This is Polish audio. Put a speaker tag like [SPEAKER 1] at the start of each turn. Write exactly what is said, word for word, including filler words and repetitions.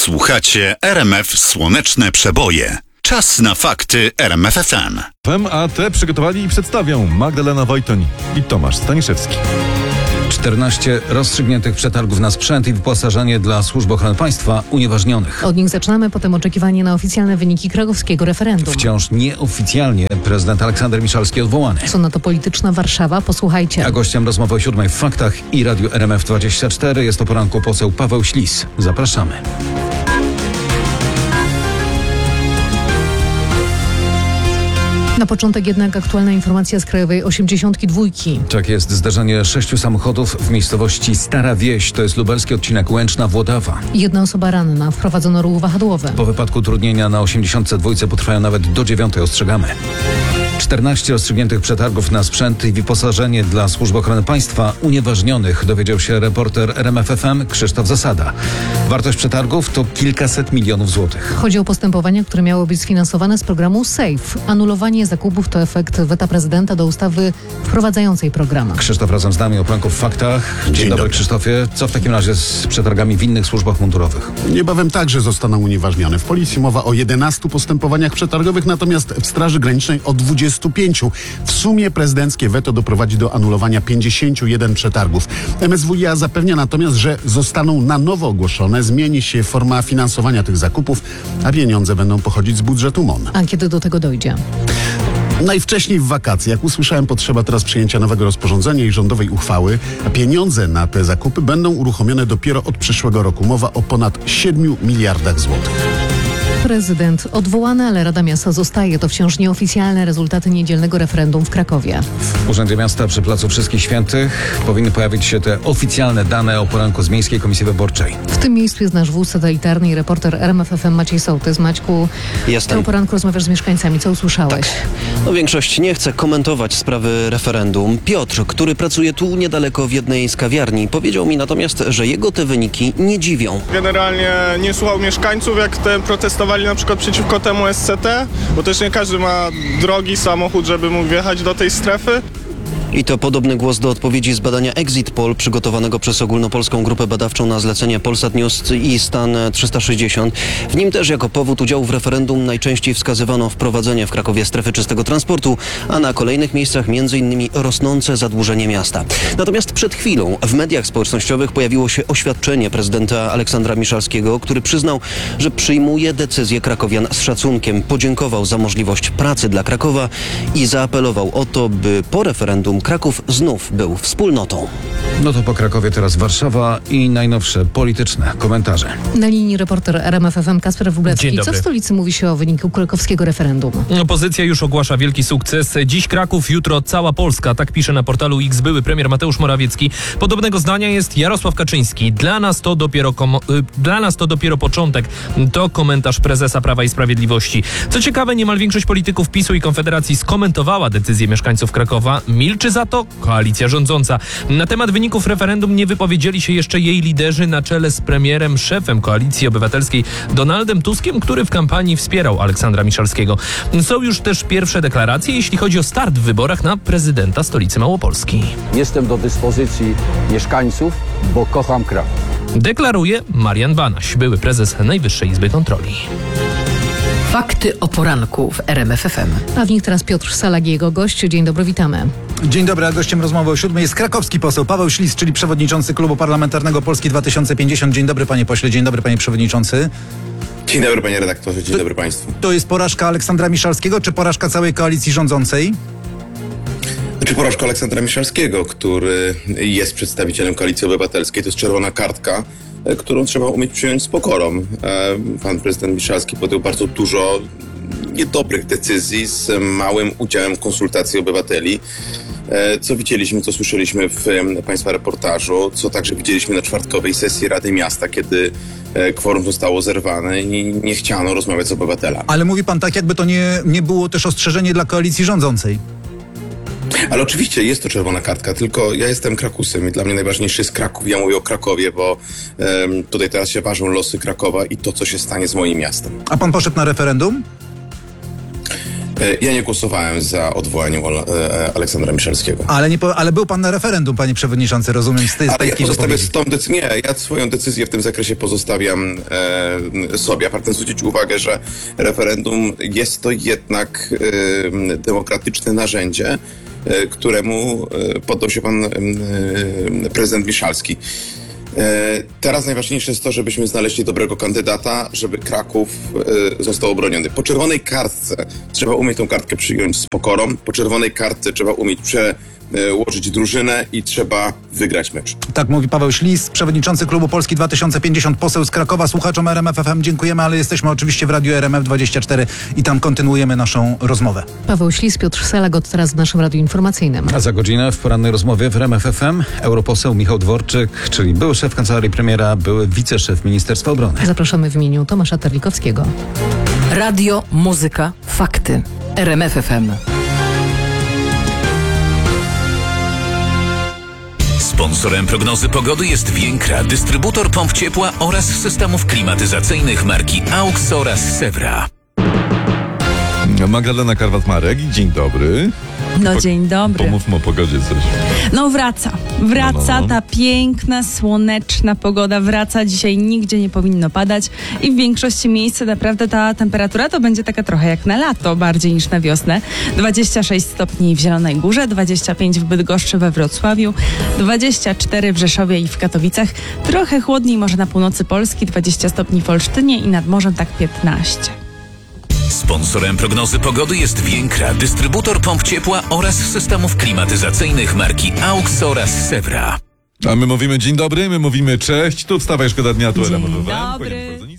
[SPEAKER 1] Słuchacie R M F Słoneczne Przeboje. Czas na fakty R M F F M.
[SPEAKER 2] A te przygotowali i przedstawią Magdalena Wojtoń i Tomasz Staniszewski.
[SPEAKER 3] czternaście rozstrzygniętych przetargów na sprzęt i wyposażenie dla służb ochrony państwa unieważnionych.
[SPEAKER 4] Od nich zaczynamy, potem oczekiwanie na oficjalne wyniki krakowskiego referendum.
[SPEAKER 3] Wciąż nieoficjalnie prezydent Aleksander Miszalski odwołany.
[SPEAKER 4] Co na to polityczna Warszawa? Posłuchajcie.
[SPEAKER 3] A gościem rozmowy o siódmej w Faktach i Radiu R M F dwadzieścia cztery jest o poranku poseł Paweł Ślis. Zapraszamy.
[SPEAKER 4] Na początek jednak aktualna informacja z Krajowej osiemdziesiątki dwa.
[SPEAKER 3] Tak jest, zdarzenie sześciu samochodów w miejscowości Stara Wieś, to jest lubelski odcinek Łęczna-Włodawa.
[SPEAKER 4] Jedna osoba ranna, wprowadzono ruch wahadłowy.
[SPEAKER 3] Po wypadku utrudnienia na osiemdziesiątce dwa potrwają nawet do dziewiątej, ostrzegamy. czternaście rozstrzygniętych przetargów na sprzęt i wyposażenie dla służb ochrony państwa unieważnionych, dowiedział się reporter R M F F M Krzysztof Zasada. Wartość przetargów to kilkaset milionów złotych.
[SPEAKER 4] Chodzi o postępowania, które miały być sfinansowane z programu SAFE. Anulowanie zakupów to efekt weta prezydenta do ustawy wprowadzającej program.
[SPEAKER 3] Krzysztof razem z nami o poranku w Faktach. Dzień, Dzień dobry, dobry Krzysztofie. Co w takim razie z przetargami w innych służbach mundurowych?
[SPEAKER 5] Niebawem także zostaną unieważnione. W Policji mowa o jedenastu postępowaniach przetargowych, natomiast w Straży Granicznej o dwudziestu pięciu. W sumie prezydenckie weto doprowadzi do anulowania pięćdziesięciu jeden przetargów. M S W i A zapewnia natomiast, że zostaną na nowo ogłoszone, zmieni się forma finansowania tych zakupów, a pieniądze będą pochodzić z budżetu M O N.
[SPEAKER 4] A kiedy do tego dojdzie?
[SPEAKER 5] Najwcześniej w wakacje. Jak usłyszałem, potrzeba teraz przyjęcia nowego rozporządzenia i rządowej uchwały. A pieniądze na te zakupy będą uruchomione dopiero od przyszłego roku. Mowa o ponad siedmiu miliardach złotych.
[SPEAKER 4] Prezydent odwołany, ale Rada Miasta zostaje. To wciąż nieoficjalne rezultaty niedzielnego referendum w Krakowie.
[SPEAKER 3] W Urzędzie Miasta przy Placu Wszystkich Świętych powinny pojawić się te oficjalne dane o poranku z Miejskiej Komisji Wyborczej.
[SPEAKER 4] W tym miejscu jest nasz wóz satelitarny i reporter R M F F M Maciej Sołtys. Maćku,
[SPEAKER 6] Jestem.
[SPEAKER 4] ty o poranku rozmawiasz z mieszkańcami. Co usłyszałeś?
[SPEAKER 6] Tak. No, większość nie chce komentować sprawy referendum. Piotr, który pracuje tu niedaleko w jednej z kawiarni, powiedział mi natomiast, że jego te wyniki nie dziwią.
[SPEAKER 7] Generalnie nie słuchał mieszkańców, jak te protestowali na przykład przeciwko temu S C T, bo też nie każdy ma drogi samochód, żeby mógł wjechać do tej strefy.
[SPEAKER 6] I to podobny głos do odpowiedzi z badania Exit Poll przygotowanego przez ogólnopolską grupę badawczą na zlecenie Polsat News i Stan trzysta sześćdziesiąt. W nim też jako powód udziału w referendum najczęściej wskazywano wprowadzenie w Krakowie strefy czystego transportu, a na kolejnych miejscach między innymi rosnące zadłużenie miasta. Natomiast przed chwilą w mediach społecznościowych pojawiło się oświadczenie prezydenta Aleksandra Miszalskiego, który przyznał, że przyjmuje decyzję krakowian z szacunkiem, podziękował za możliwość pracy dla Krakowa i zaapelował o to, by po referendum Kraków znów był wspólnotą.
[SPEAKER 3] No to po Krakowie teraz Warszawa i najnowsze polityczne komentarze.
[SPEAKER 4] Na linii reporter R M F F M Kasper Wróblewski. Co w stolicy mówi się o wyniku krakowskiego referendum?
[SPEAKER 8] Opozycja już ogłasza wielki sukces. Dziś Kraków, jutro cała Polska. Tak pisze na portalu X były premier Mateusz Morawiecki. Podobnego zdania jest Jarosław Kaczyński. Dla nas to dopiero, komo- dla nas to dopiero początek. To komentarz prezesa Prawa i Sprawiedliwości. Co ciekawe, niemal większość polityków PiSu i Konfederacji skomentowała decyzję mieszkańców Krakowa. Milczy za to koalicja rządząca. Na temat wyników referendum nie wypowiedzieli się jeszcze jej liderzy na czele z premierem, szefem Koalicji Obywatelskiej Donaldem Tuskiem, który w kampanii wspierał Aleksandra Miszalskiego. Są już też pierwsze deklaracje, jeśli chodzi o start w wyborach na prezydenta stolicy Małopolski.
[SPEAKER 9] Jestem do dyspozycji mieszkańców, bo kocham Kraków.
[SPEAKER 8] Deklaruje Marian Banaś, były prezes Najwyższej Izby Kontroli.
[SPEAKER 10] Fakty o poranku w R M F F M.
[SPEAKER 4] A w nich teraz Piotr Salak i jego gość. Dzień dobry, witamy.
[SPEAKER 11] Dzień dobry, a gościem rozmowy o siódmej jest krakowski poseł Paweł Ślis, czyli przewodniczący Klubu Parlamentarnego Polski dwa tysiące pięćdziesiąt. Dzień dobry, panie pośle, dzień dobry, panie przewodniczący.
[SPEAKER 12] Dzień dobry, panie redaktorze, dzień
[SPEAKER 11] to,
[SPEAKER 12] dobry państwu.
[SPEAKER 11] To jest porażka Aleksandra Miszalskiego, czy porażka całej koalicji rządzącej?
[SPEAKER 12] Znaczy porażka Aleksandra Miszalskiego, który jest przedstawicielem Koalicji Obywatelskiej. To jest czerwona kartka, którą trzeba umieć przyjąć z pokorą. Pan prezydent Miszalski podjął bardzo dużo niedobrych decyzji z małym udziałem konsultacji obywateli. Co widzieliśmy, co słyszeliśmy w państwa reportażu, co także widzieliśmy na czwartkowej sesji Rady Miasta, kiedy kworum zostało zerwane i nie chciano rozmawiać z obywatelami.
[SPEAKER 11] Ale mówi pan tak, jakby to nie, nie było też ostrzeżenie dla koalicji rządzącej.
[SPEAKER 12] Ale oczywiście jest to czerwona kartka, tylko ja jestem Krakusem i dla mnie najważniejszy jest Kraków. Ja mówię o Krakowie, bo um, tutaj teraz się ważą losy Krakowa i to, co się stanie z moim miastem.
[SPEAKER 11] A pan poszedł na referendum?
[SPEAKER 12] Ja nie głosowałem za odwołaniem Ola, e, Aleksandra Miszalskiego.
[SPEAKER 11] Ale, nie po, ale był pan na referendum, panie przewodniczący, rozumiem, z tej, z
[SPEAKER 12] Ale
[SPEAKER 11] tej
[SPEAKER 12] ja pozostawię
[SPEAKER 11] wypowiedzi.
[SPEAKER 12] z tą decyzją, nie, ja swoją decyzję w tym zakresie pozostawiam e, sobie. Ja pragnę zwrócić uwagę, że referendum jest to jednak e, demokratyczne narzędzie, e, któremu e, poddał się pan e, prezydent Miszalski. E, teraz najważniejsze jest to, żebyśmy znaleźli dobrego kandydata, żeby Kraków e, został obroniony. Po czerwonej kartce trzeba umieć tą kartkę przyjąć z pokorą, po czerwonej kartce trzeba umieć przełożyć drużynę i trzeba wygrać mecz.
[SPEAKER 11] Tak mówi Paweł Ślis, przewodniczący klubu Polski dwa tysiące pięćdziesiąt, poseł z Krakowa. Słuchaczom R M F F M dziękujemy, ale jesteśmy oczywiście w Radiu R M F dwadzieścia cztery i tam kontynuujemy naszą rozmowę.
[SPEAKER 4] Paweł Ślis, Piotr Selagot teraz w naszym Radiu Informacyjnym.
[SPEAKER 3] A za godzinę w porannej rozmowie w R M F F M europoseł Michał Dworczyk, czyli były szef kancelarii premiera, były wiceszef Ministerstwa Obrony.
[SPEAKER 4] Zapraszamy w imieniu Tomasza Terlikowskiego.
[SPEAKER 10] Radio, muzyka, fakty. R M F F M.
[SPEAKER 13] Sponsorem prognozy pogody jest Więkra, dystrybutor pomp ciepła oraz systemów klimatyzacyjnych marki AUX oraz Sewra.
[SPEAKER 2] Magdalena Karwat-Marek, dzień dobry.
[SPEAKER 14] No dzień dobry.
[SPEAKER 2] Pomówmy o pogodzie coś.
[SPEAKER 14] No wraca. Wraca
[SPEAKER 2] No, no, no.
[SPEAKER 14] ta piękna, słoneczna pogoda. Wraca. Dzisiaj nigdzie nie powinno padać i w większości miejsc naprawdę ta temperatura to będzie taka trochę jak na lato, bardziej niż na wiosnę. dwadzieścia sześć stopni w Zielonej Górze, dwadzieścia pięć w Bydgoszczy, we Wrocławiu, dwadzieścia cztery w Rzeszowie i w Katowicach. Trochę chłodniej może na północy Polski, dwadzieścia stopni w Olsztynie i nad morzem tak piętnaście.
[SPEAKER 13] Sponsorem prognozy pogody jest Więkra, dystrybutor pomp ciepła oraz systemów klimatyzacyjnych marki AUX oraz Sewra.
[SPEAKER 2] A my mówimy dzień dobry, my mówimy cześć, tu wstawaj, szkoda dnia, tu
[SPEAKER 14] Dzień
[SPEAKER 2] R M F F M.
[SPEAKER 14] dobry.
[SPEAKER 2] Kłaniam bardzo